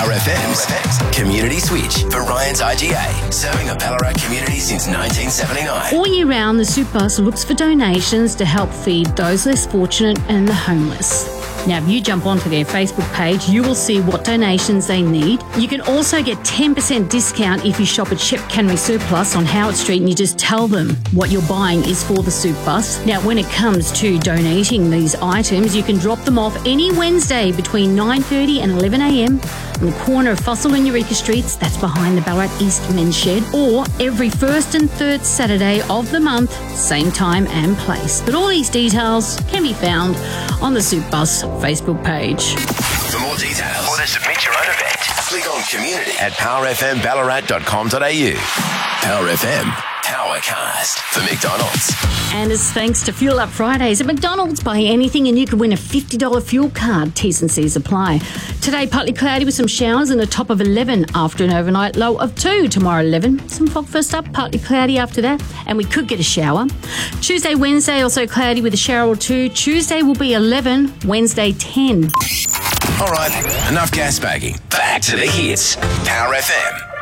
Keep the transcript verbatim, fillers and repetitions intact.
Power F M's Community Switch for Ryan's I G A, serving the Ballarat community since nineteen seventy-nine. All year round, the Soup Bus looks for donations to help feed those less fortunate and the homeless. Now, if you jump onto their Facebook page, you will see what donations they need. You can also get ten percent discount if you shop at Shep Cannery Surplus on Howard Street and you just tell them what you're buying is for the Soup Bus. Now, when it comes to donating these items, you can drop them off any Wednesday between nine thirty and eleven a m on the corner of Fossil and Eureka Streets, that's behind the Ballarat East Men's Shed, or every first and third Saturday of the month, same time and place. But all these details can be found on the Soup Bus Facebook page. For more details or to submit your own event, click on community at power f m ballarat dot com dot a u. Power F M, Powercast for McDonald's. And it's thanks to Fuel Up Fridays at McDonald's. Buy anything and you can win a fifty dollars fuel card. T's and C's apply. Today, partly cloudy with some showers and a top of eleven after an overnight low of two. Tomorrow, eleven. Some fog first up, partly cloudy after that, and we could get a shower. Tuesday, Wednesday, also cloudy with a shower or two. Tuesday will be eleven, Wednesday, ten. All right, enough gas bagging. Back to the hits. Power F M.